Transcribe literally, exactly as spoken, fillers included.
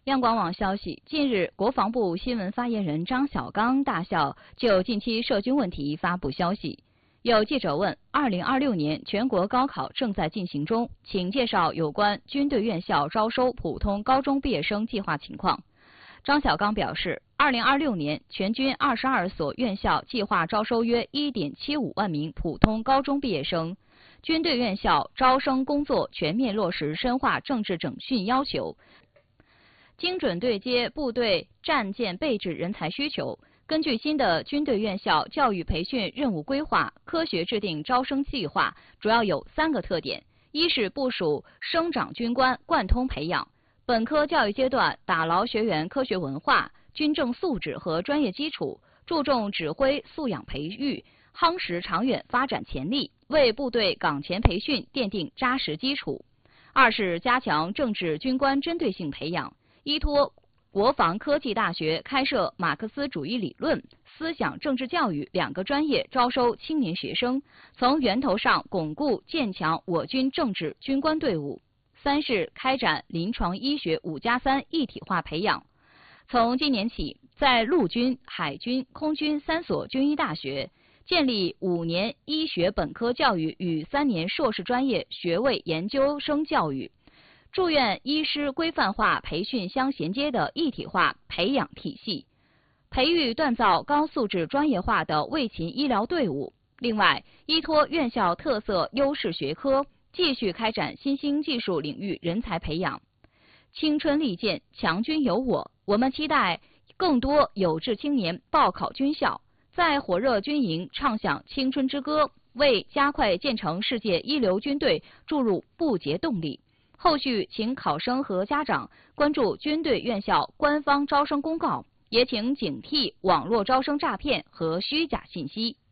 央广网消息，近日，国防部新闻发言人张晓刚大校就近期涉军问题发布消息。有记者问：二零二六年全国高考正在进行中，请介绍有关军队院校招收普通高中毕业生计划情况。张晓刚表示，二零二六年全军二十二所院校计划招收约一点七五万名普通高中毕业生。军队院校招生工作全面落实深化政治整训要求，精准对接部队战舰备置人才需求，根据新的军队院校教育培训任务规划，科学制定招生计划，主要有三个特点：一是部署生长军官贯通培养，本科教育阶段打牢学员科学文化、军政素质和专业基础，注重指挥素养培育，夯实长远发展潜力，为部队岗前培训奠定扎实基础。二是加强政治军官针对性培养，依托国防科技大学开设马克思主义理论、思想政治教育两个专业招收青年学生，从源头上巩固建强我军政治军官队伍。三是开展临床医学五加三一体化培养，从今年起，在陆军、海军、空军三所军医大学建立五年医学本科教育与三年硕士专业学位研究生教育。住院医师规范化培训相衔接的一体化培养体系，培育锻造高素质专业化的卫勤医疗队伍。另外，依托院校特色优势学科，继续开展新兴技术领域人才培养。青春利剑，强军有我，我们期待更多有志青年报考军校，在火热军营唱响青春之歌，为加快建成世界一流军队注入不竭动力。后续请考生和家长关注军队院校官方招生公告，也请警惕网络招生诈骗和虚假信息。